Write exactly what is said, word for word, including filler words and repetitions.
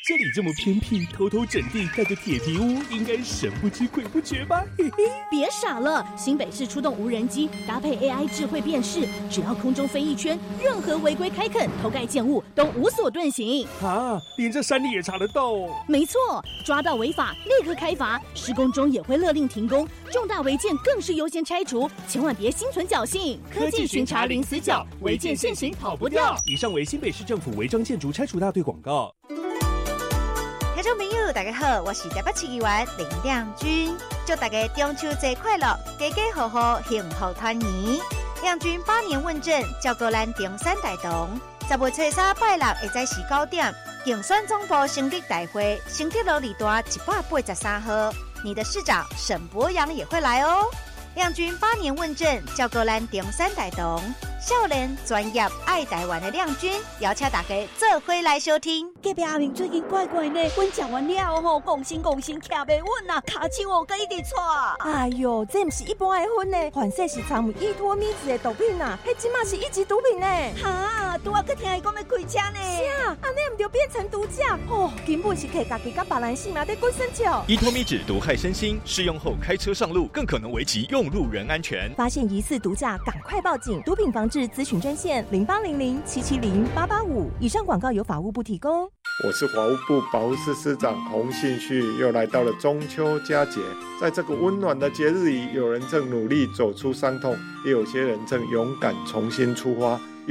这里这么偏僻，偷偷整地带个铁皮屋，应该神不知鬼不觉吧？嘿嘿， 别傻了，新北市出动无人机，搭配 A I 智慧辨识，只要空中飞一圈，任何违规开垦、偷盖建物都无所遁形。 啊，连这山里也查得到哦？ 没错，抓到违法立刻开罚，施工中也会勒令停工，重大违建更是优先拆除，千万别心存侥幸。 科技巡查零死角，违建现行跑不掉。以上为新北市政府违章建筑拆除大队广告。 听众朋友大家好，我是台北市议员林亮君，祝大家中秋节快乐，家家户户幸福团圆。亮君百年问政，照顾咱中山大同。十月初三拜六会在十九点，竞选总部成立大会，成绩路二段一百八十三号，你的市长沈博阳也会来哦。亮君八年问政，照顾咱中山大同。少年专业爱台湾的亮君，邀请大家做伙来收听。 隔壁阿明最近怪怪呢，阮食完了吼，讲心讲心徛袂稳呐，骹手哦，佮一直喘。哎哟，这毋是一般的薰呢，反正是掺有依托咪子的毒品呐，迄即马是一级毒品呢。哈，拄啊，佮听伊讲要开车呢。是啊，安尼毋就变成毒驾哦，根本是摕家己甲别人性命在滚生笑。 依托咪酯毒害身心，试用后开车上路更可能危及用路人安全。 发现疑似毒驾，赶快报警！毒品防治咨询专线零八零零七七零八八五。以上广告由法务部提供。 我是法务部保护司司长洪信旭，又来到了中秋佳节，在这个温暖的节日里，有人正努力走出伤痛，也有些人正勇敢重新出发。